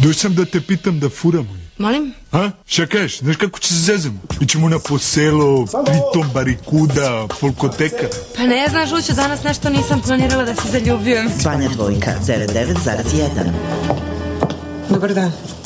Došao sam da te pitam da furamo. Molim? A? Šta kažeš? Znaš kako će se zezamo? Ićemo na poselo, pritom barikuda, folkoteka. Pa ne znaš, Žuću, danas nešto nisam planirala da se zaljubljujem. Banja Dvojka, 99,1. Dobar dan.